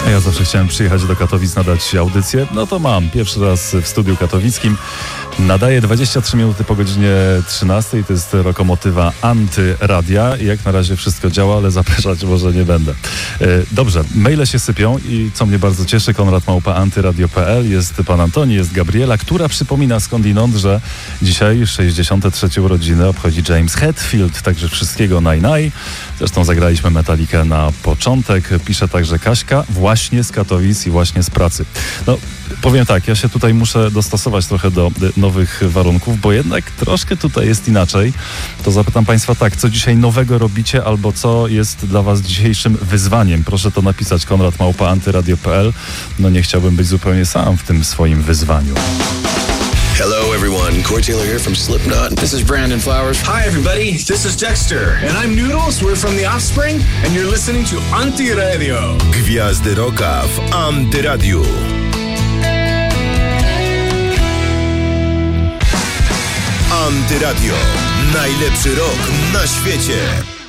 A ja zawsze chciałem przyjechać do Katowic, nadać audycję. No to mam. Pierwszy raz w studiu katowickim. Nadaję 23 minuty po godzinie 13. To jest lokomotywa Antyradia. Jak na razie wszystko działa, ale zapraszać może nie będę. Dobrze, maile się sypią i co mnie bardzo cieszy, konrad@antyradio.pl, jest pan Antoni, jest Gabriela, która przypomina skądinąd, że dzisiaj 63 urodziny obchodzi James Hetfield, także wszystkiego naj. Zresztą zagraliśmy Metallicę na początek. Pisze także Kaśka, właśnie z Katowic i właśnie z pracy. No, powiem tak, ja się tutaj muszę dostosować trochę do nowych warunków, bo jednak troszkę tutaj jest inaczej. To zapytam państwa tak, co dzisiaj nowego robicie albo co jest dla was dzisiejszym wyzwaniem? Proszę to napisać, konrad@antyradio.pl. No nie chciałbym być zupełnie sam w tym swoim wyzwaniu. Hello, everyone. Corey Taylor here from Slipknot. This is Brandon Flowers. Hi, everybody. This is Dexter. And I'm Noodles. We're from The Offspring. And you're listening to Antyradio. Gwiazdy Rocka w Antyradiu. Antyradio. Najlepszy rock na świecie.